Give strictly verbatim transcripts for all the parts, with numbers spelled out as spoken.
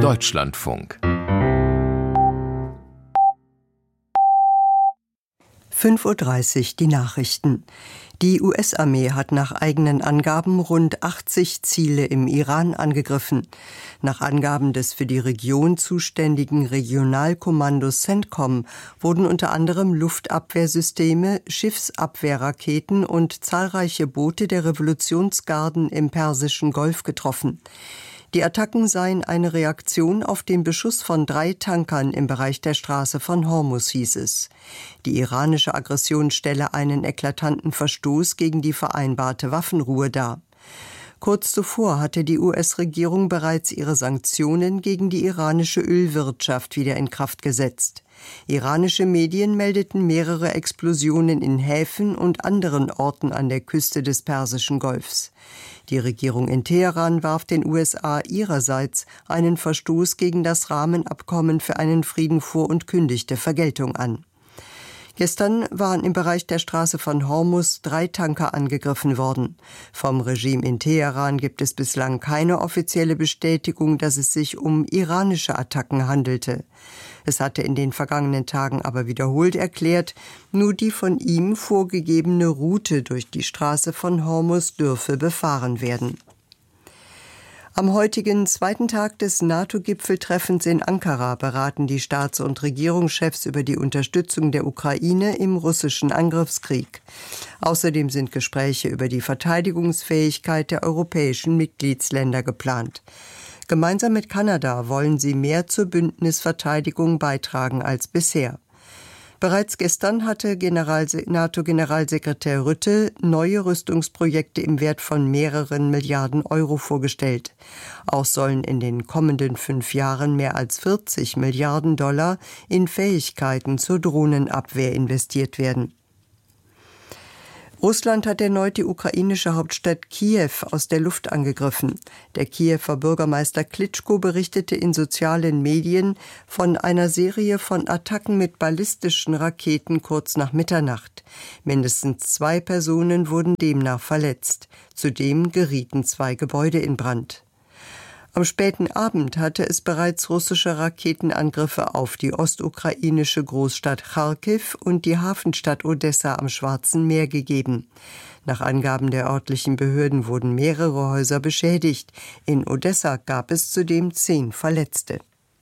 Deutschlandfunk. fünf Uhr dreißig, die Nachrichten. Die U S-Armee hat nach eigenen Angaben rund achtzig Ziele im Iran angegriffen. Nach Angaben des für die Region zuständigen Regionalkommandos CENTCOM wurden unter anderem Luftabwehrsysteme, Schiffsabwehrraketen und zahlreiche Boote der Revolutionsgarden im Persischen Golf getroffen. Die Attacken seien eine Reaktion auf den Beschuss von drei Tankern im Bereich der Straße von Hormuz, hieß es. Die iranische Aggression stelle einen eklatanten Verstoß gegen die vereinbarte Waffenruhe dar. Kurz zuvor hatte die U S-Regierung bereits ihre Sanktionen gegen die iranische Ölwirtschaft wieder in Kraft gesetzt. Iranische Medien meldeten mehrere Explosionen in Häfen und anderen Orten an der Küste des Persischen Golfs. Die Regierung in Teheran warf den U S A ihrerseits einen Verstoß gegen das Rahmenabkommen für einen Frieden vor und kündigte Vergeltung an. Gestern waren im Bereich der Straße von Hormuz drei Tanker angegriffen worden. Vom Regime in Teheran gibt es bislang keine offizielle Bestätigung, dass es sich um iranische Attacken handelte. Es hatte in den vergangenen Tagen aber wiederholt erklärt, nur die von ihm vorgegebene Route durch die Straße von Hormuz dürfe befahren werden. Am heutigen zweiten Tag des NATO-Gipfeltreffens in Ankara beraten die Staats- und Regierungschefs über die Unterstützung der Ukraine im russischen Angriffskrieg. Außerdem sind Gespräche über die Verteidigungsfähigkeit der europäischen Mitgliedsländer geplant. Gemeinsam mit Kanada wollen sie mehr zur Bündnisverteidigung beitragen als bisher. Bereits gestern hatte NATO-Generalsekretär Rutte neue Rüstungsprojekte im Wert von mehreren Milliarden Euro vorgestellt. Auch sollen in den kommenden fünf Jahren mehr als vierzig Milliarden Dollar in Fähigkeiten zur Drohnenabwehr investiert werden. Russland hat erneut die ukrainische Hauptstadt Kiew aus der Luft angegriffen. Der Kiewer Bürgermeister Klitschko berichtete in sozialen Medien von einer Serie von Attacken mit ballistischen Raketen kurz nach Mitternacht. Mindestens zwei Personen wurden demnach verletzt. Zudem gerieten zwei Gebäude in Brand. Am späten Abend hatte es bereits russische Raketenangriffe auf die ostukrainische Großstadt Charkiw und die Hafenstadt Odessa am Schwarzen Meer gegeben. Nach Angaben der örtlichen Behörden wurden mehrere Häuser beschädigt. In Odessa gab es zudem zehn Verletzte.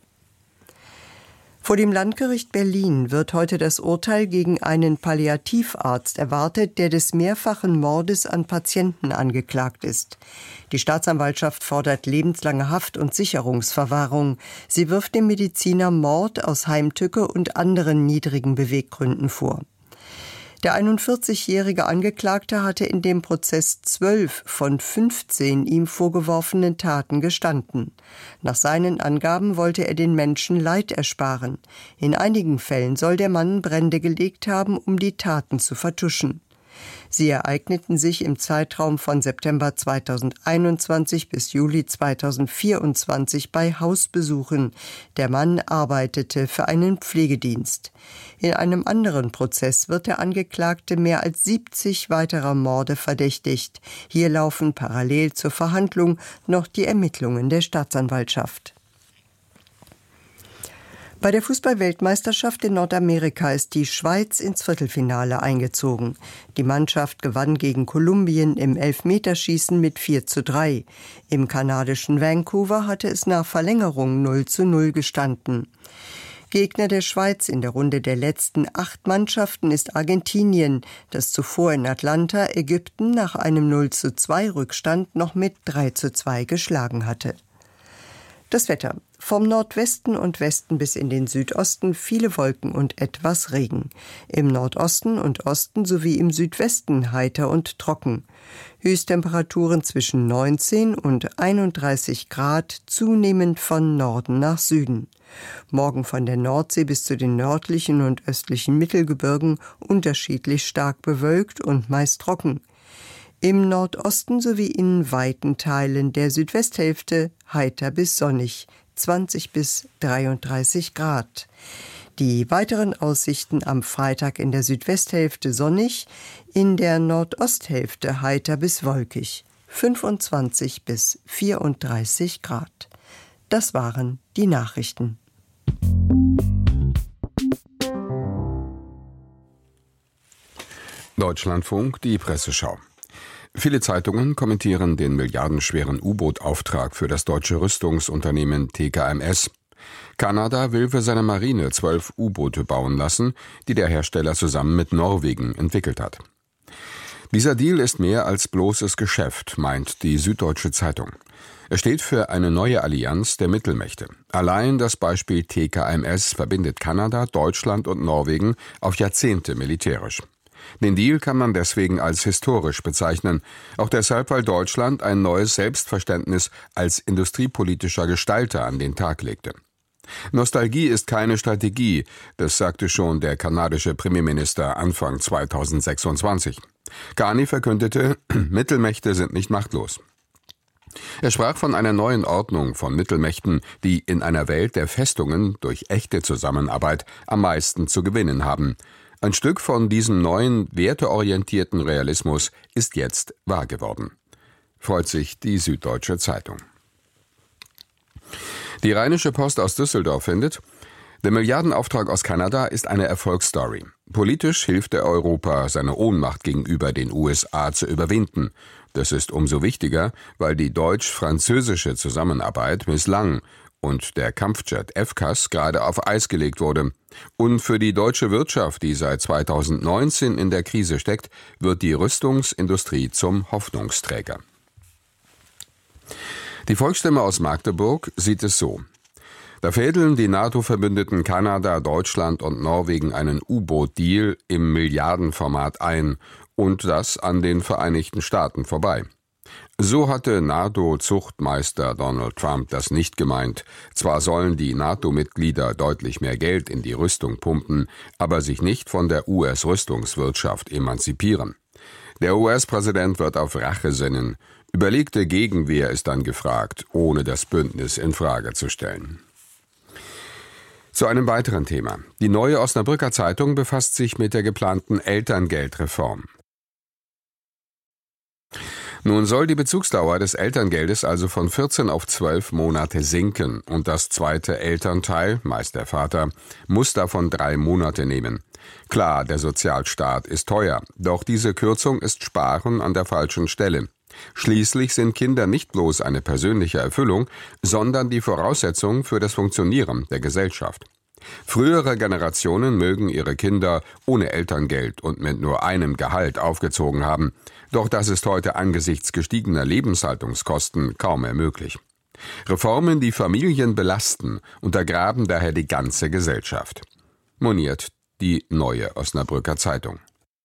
Vor dem Landgericht Berlin wird heute das Urteil gegen einen Palliativarzt erwartet, der des mehrfachen Mordes an Patienten angeklagt ist. Die Staatsanwaltschaft fordert lebenslange Haft und Sicherungsverwahrung. Sie wirft dem Mediziner Mord aus Heimtücke und anderen niedrigen Beweggründen vor. Der einundvierzigjährige Angeklagte hatte in dem Prozess zwölf von fünfzehn ihm vorgeworfenen Taten gestanden. Nach seinen Angaben wollte er den Menschen Leid ersparen. In einigen Fällen soll der Mann Brände gelegt haben, um die Taten zu vertuschen. Sie ereigneten sich im Zeitraum von September zweitausendeinundzwanzig bis Juli zweitausendvierundzwanzig bei Hausbesuchen. Der Mann arbeitete für einen Pflegedienst. In einem anderen Prozess wird der Angeklagte mehr als siebzig weiterer Morde verdächtigt. Hier laufen parallel zur Verhandlung noch die Ermittlungen der Staatsanwaltschaft. Bei der Fußball-Weltmeisterschaft in Nordamerika ist die Schweiz ins Viertelfinale eingezogen. Die Mannschaft gewann gegen Kolumbien im Elfmeterschießen mit vier zu drei. Im kanadischen Vancouver hatte es nach Verlängerung null zu null gestanden. Gegner der Schweiz in der Runde der letzten acht Mannschaften ist Argentinien, das zuvor in Atlanta Ägypten nach einem null zu zwei Rückstand noch mit drei zu zwei geschlagen hatte. Das Wetter. Vom Nordwesten und Westen bis in den Südosten viele Wolken und etwas Regen. Im Nordosten und Osten sowie im Südwesten heiter und trocken. Höchsttemperaturen zwischen neunzehn und einunddreißig Grad, zunehmend von Norden nach Süden. Morgen von der Nordsee bis zu den nördlichen und östlichen Mittelgebirgen unterschiedlich stark bewölkt und meist trocken. Im Nordosten sowie in weiten Teilen der Südwesthälfte heiter bis sonnig, zwanzig bis dreiunddreißig Grad. Die weiteren Aussichten am Freitag in der Südwesthälfte sonnig, in der Nordosthälfte heiter bis wolkig, fünfundzwanzig bis vierunddreißig Grad. Das waren die Nachrichten. Deutschlandfunk, die Presseschau. Viele Zeitungen kommentieren den milliardenschweren U-Boot-Auftrag für das deutsche Rüstungsunternehmen T K M S. Kanada will für seine Marine zwölf U-Boote bauen lassen, die der Hersteller zusammen mit Norwegen entwickelt hat. Dieser Deal ist mehr als bloßes Geschäft, meint die Süddeutsche Zeitung. Er steht für eine neue Allianz der Mittelmächte. Allein das Beispiel T K M S verbindet Kanada, Deutschland und Norwegen auf Jahrzehnte militärisch. Den Deal kann man deswegen als historisch bezeichnen, auch deshalb, weil Deutschland ein neues Selbstverständnis als industriepolitischer Gestalter an den Tag legte. Nostalgie ist keine Strategie, das sagte schon der kanadische Premierminister Anfang zweitausendsechsundzwanzig. Carney verkündete, Mittelmächte sind nicht machtlos. Er sprach von einer neuen Ordnung von Mittelmächten, die in einer Welt der Festungen durch echte Zusammenarbeit am meisten zu gewinnen haben. Ein Stück von diesem neuen, werteorientierten Realismus ist jetzt wahr geworden. Freut sich die Süddeutsche Zeitung. Die Rheinische Post aus Düsseldorf findet, der Milliardenauftrag aus Kanada ist eine Erfolgsstory. Politisch hilft er Europa, seine Ohnmacht gegenüber den U S A zu überwinden. Das ist umso wichtiger, weil die deutsch-französische Zusammenarbeit misslang und der Kampfjet F C A S gerade auf Eis gelegt wurde. Und für die deutsche Wirtschaft, die seit zweitausendneunzehn in der Krise steckt, wird die Rüstungsindustrie zum Hoffnungsträger. Die Volksstimme aus Magdeburg sieht es so. Da fädeln die NATO-Verbündeten Kanada, Deutschland und Norwegen einen U-Boot-Deal im Milliardenformat ein und das an den Vereinigten Staaten vorbei. So hatte NATO-Zuchtmeister Donald Trump das nicht gemeint. Zwar sollen die NATO-Mitglieder deutlich mehr Geld in die Rüstung pumpen, aber sich nicht von der U S-Rüstungswirtschaft emanzipieren. Der U S-Präsident wird auf Rache sinnen. Überlegte Gegenwehr ist dann gefragt, ohne das Bündnis in Frage zu stellen. Zu einem weiteren Thema. Die Neue Osnabrücker Zeitung befasst sich mit der geplanten Elterngeldreform. Nun soll die Bezugsdauer des Elterngeldes also von vierzehn auf zwölf Monate sinken und das zweite Elternteil, meist der Vater, muss davon drei Monate nehmen. Klar, der Sozialstaat ist teuer, doch diese Kürzung ist Sparen an der falschen Stelle. Schließlich sind Kinder nicht bloß eine persönliche Erfüllung, sondern die Voraussetzung für das Funktionieren der Gesellschaft. Frühere Generationen mögen ihre Kinder ohne Elterngeld und mit nur einem Gehalt aufgezogen haben, doch das ist heute angesichts gestiegener Lebenshaltungskosten kaum mehr möglich. Reformen, die Familien belasten, untergraben daher die ganze Gesellschaft, moniert die Neue Osnabrücker Zeitung.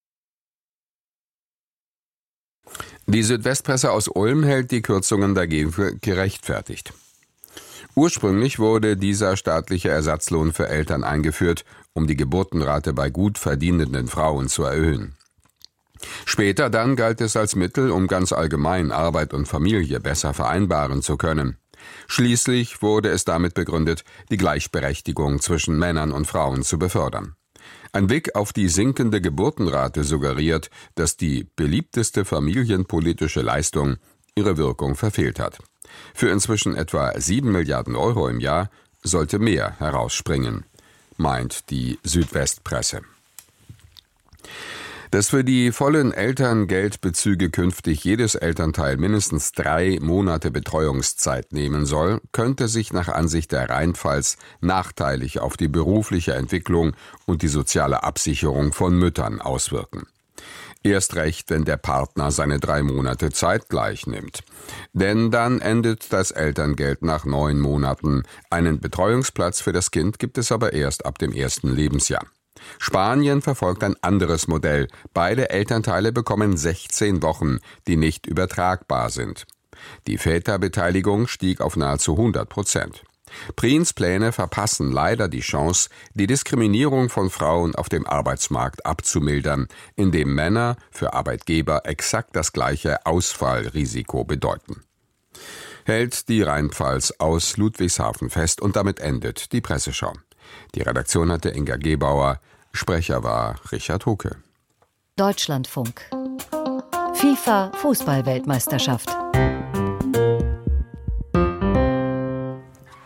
Die Südwestpresse aus Ulm hält die Kürzungen dagegen für gerechtfertigt. Ursprünglich wurde dieser staatliche Ersatzlohn für Eltern eingeführt, um die Geburtenrate bei gut verdienenden Frauen zu erhöhen. Später dann galt es als Mittel, um ganz allgemein Arbeit und Familie besser vereinbaren zu können. Schließlich wurde es damit begründet, die Gleichberechtigung zwischen Männern und Frauen zu befördern. Ein Blick auf die sinkende Geburtenrate suggeriert, dass die beliebteste familienpolitische Leistung ihre Wirkung verfehlt hat. Für inzwischen etwa sieben Milliarden Euro im Jahr sollte mehr herausspringen, meint die Südwestpresse. Dass für die vollen Elterngeldbezüge künftig jedes Elternteil mindestens drei Monate Betreuungszeit nehmen soll, könnte sich nach Ansicht der Rheinpfalz nachteilig auf die berufliche Entwicklung und die soziale Absicherung von Müttern auswirken. Erst recht, wenn der Partner seine drei Monate zeitgleich nimmt. Denn dann endet das Elterngeld nach neun Monaten. Einen Betreuungsplatz für das Kind gibt es aber erst ab dem ersten Lebensjahr. Spanien verfolgt ein anderes Modell. Beide Elternteile bekommen sechzehn Wochen, die nicht übertragbar sind. Die Väterbeteiligung stieg auf nahezu hundert Prozent. Prins Pläne verpassen leider die Chance, die Diskriminierung von Frauen auf dem Arbeitsmarkt abzumildern, indem Männer für Arbeitgeber exakt das gleiche Ausfallrisiko bedeuten. Hält die Rheinpfalz aus Ludwigshafen fest und damit endet die Presseschau. Die Redaktion hatte Inga Gebauer, Sprecher war Richard Hucke. Deutschlandfunk. FIFA-Fußball-Weltmeisterschaft.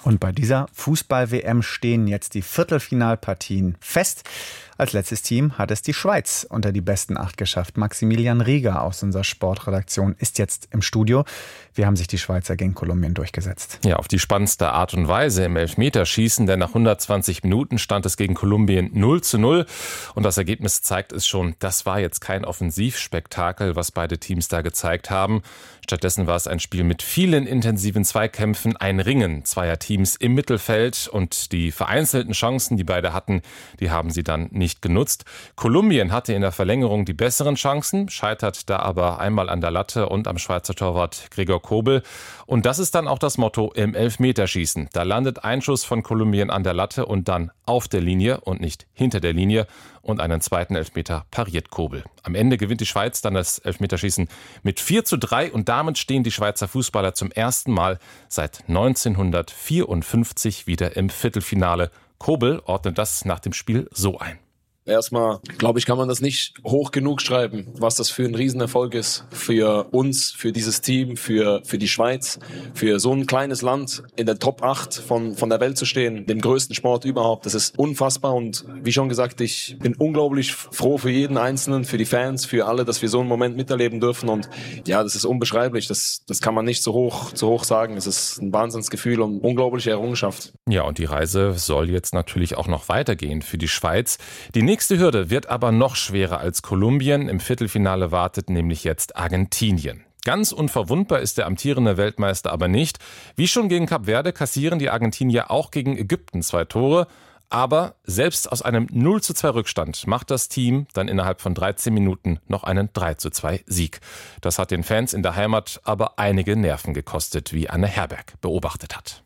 Und bei dieser Fußball-W M stehen jetzt die Viertelfinalpartien fest. Als letztes Team hat es die Schweiz unter die besten acht geschafft. Maximilian Rieger aus unserer Sportredaktion ist jetzt im Studio. Wie haben sich die Schweizer gegen Kolumbien durchgesetzt? Ja, auf die spannendste Art und Weise im Elfmeterschießen, denn nach hundertzwanzig Minuten stand es gegen Kolumbien null zu null. Und das Ergebnis zeigt es schon, das war jetzt kein Offensivspektakel, was beide Teams da gezeigt haben. Stattdessen war es ein Spiel mit vielen intensiven Zweikämpfen, ein Ringen zweier Teams im Mittelfeld und die vereinzelten Chancen, die beide hatten, die haben sie dann nicht genutzt. Kolumbien hatte in der Verlängerung die besseren Chancen, scheitert da aber einmal an der Latte und am Schweizer Torwart Gregor Kobel. Und das ist dann auch das Motto im Elfmeterschießen. Da landet ein Schuss von Kolumbien an der Latte und dann auf der Linie und nicht hinter der Linie. Und einen zweiten Elfmeter pariert Kobel. Am Ende gewinnt die Schweiz dann das Elfmeterschießen mit vier zu drei und damit stehen die Schweizer Fußballer zum ersten Mal seit neunzehnhundertvierundfünfzig wieder im Viertelfinale. Kobel ordnet das nach dem Spiel so ein. Erstmal, glaube ich, kann man das nicht hoch genug schreiben, was das für ein Riesenerfolg ist für uns, für dieses Team, für für die Schweiz, für so ein kleines Land in der Top acht von von der Welt zu stehen, dem größten Sport überhaupt. Das ist unfassbar und wie schon gesagt, ich bin unglaublich froh für jeden Einzelnen, für die Fans, für alle, dass wir so einen Moment miterleben dürfen und ja, das ist unbeschreiblich. Das das kann man nicht so hoch so hoch sagen. Es ist ein Wahnsinnsgefühl und unglaubliche Errungenschaft. Ja, und die Reise soll jetzt natürlich auch noch weitergehen für die Schweiz. Die nächste Die nächste Hürde wird aber noch schwerer als Kolumbien. Im Viertelfinale wartet nämlich jetzt Argentinien. Ganz unverwundbar ist der amtierende Weltmeister aber nicht. Wie schon gegen Kap Verde kassieren die Argentinier auch gegen Ägypten zwei Tore. Aber selbst aus einem null zu zwei Rückstand macht das Team dann innerhalb von dreizehn Minuten noch einen drei zu zwei Sieg. Das hat den Fans in der Heimat aber einige Nerven gekostet, wie Anne Herberg beobachtet hat.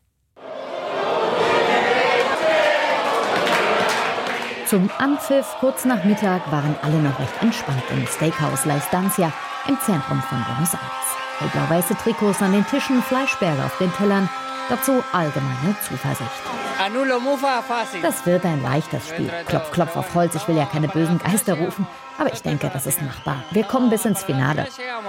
Zum Anpfiff kurz nach Mittag waren alle noch recht entspannt im Steakhouse La Estancia im Zentrum von Buenos Aires. Hellblau-weiße Trikots an den Tischen, Fleischberge auf den Tellern, dazu allgemeine Zuversicht. Das wird ein leichtes Spiel. Klopf, klopf auf Holz, ich will ja keine bösen Geister rufen, aber ich denke, das ist machbar. Wir kommen bis ins Finale.